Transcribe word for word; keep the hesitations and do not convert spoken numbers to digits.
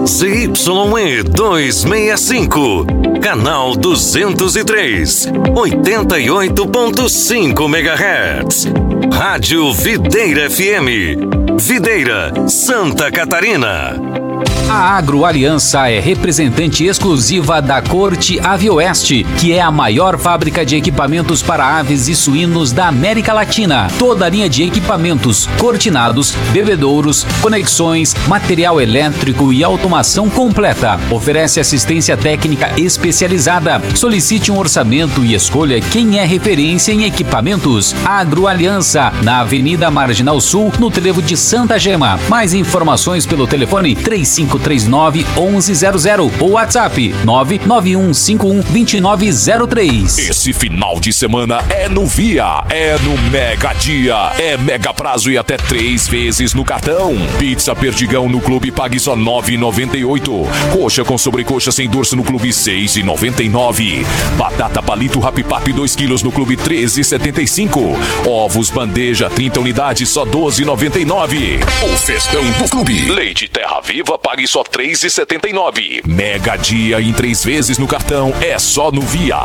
Z Y E duzentos e sessenta e cinco, canal duzentos e três, oitenta e oito ponto cinco megahertz. Rádio Videira F M, Videira, Santa Catarina. A Agroaliança é representante exclusiva da Corte Avioeste, que é a maior fábrica de equipamentos para aves e suínos da América Latina. Toda a linha de equipamentos, cortinados, bebedouros, conexões, material elétrico e automação completa. Oferece assistência técnica especializada. Solicite um orçamento e escolha quem é referência em equipamentos. Agroaliança, na Avenida Marginal Sul, no trevo de Santa Gema. Mais informações pelo telefone três cinco três nove, onze zero zero ou WhatsApp nove nove um cinco um, dois nove zero três. Esse final de semana é no Via, é no Mega Dia, é mega prazo e até três vezes no cartão. Pizza Perdigão no Clube pague só nove reais e noventa e oito centavos. Coxa com sobrecoxa sem dorso no Clube seis reais e noventa e nove centavos. Batata palito Rapipap dois quilos no Clube treze reais e setenta e cinco centavos. Ovos bandeja trinta unidades só doze reais e noventa e nove centavos. O festão do Clube. Leite Terra Viva pague só três reais e setenta e nove centavos. Mega Dia em três vezes no cartão é só no Via.